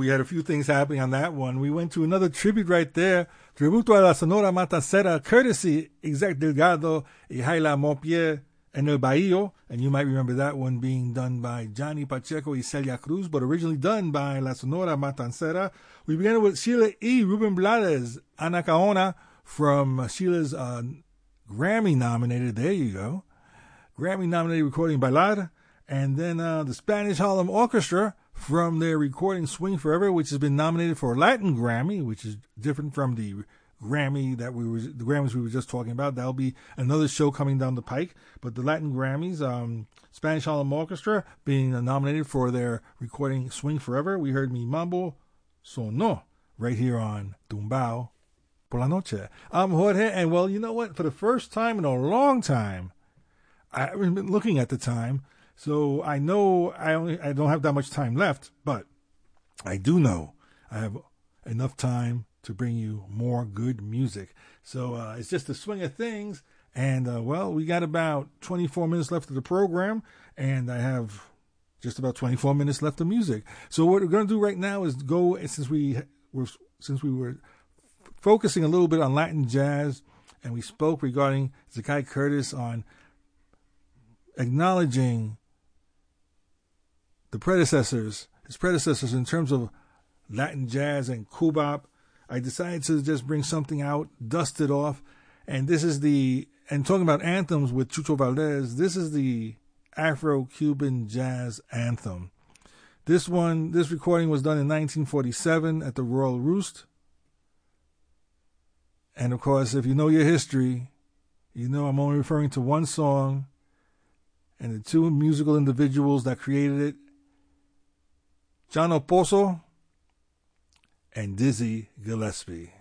we had a few things happening on that one. We went to another tribute right there. Tributo a la Sonora Matancera, courtesy Exact Delgado y Jaila Montpied and El Baillo. And you might remember that one being done by Johnny Pacheco y Celia Cruz, but originally done by La Sonora Matancera. We began with Sheila E. Ruben Blades, Anacaona, from Sheila's Grammy-nominated, there you go, Grammy-nominated recording Bailar. And then the Spanish Harlem Orchestra from their recording Swing Forever, which has been nominated for a Latin Grammy, which is different from the Grammys we were just talking about. That'll be another show coming down the pike. But the Latin Grammys, Spanish Harlem Orchestra being nominated for their recording Swing Forever. We heard Mi Mambo Sonó right here on Tumbao por la Noche. I'm Jorge, and well, you know what? For the first time in a long time, I haven't been looking at the time. So I know I don't have that much time left, but I do know I have enough time to bring you more good music. So it's just the swing of things. And, well, we got about 24 minutes left of the program, and I have just about 24 minutes left of music. So what we're going to do right now is go, since we were focusing a little bit on Latin jazz, and we spoke regarding Zakai Curtis on acknowledging his predecessors in terms of Latin jazz and kubop, I decided to just bring something out, dust it off, and talking about anthems with Chucho Valdez, this is the Afro-Cuban jazz anthem. This recording was done in 1947 at the Royal Roost. And of course, if you know your history, you know I'm only referring to one song and the two musical individuals that created it, John Oposo and Dizzy Gillespie.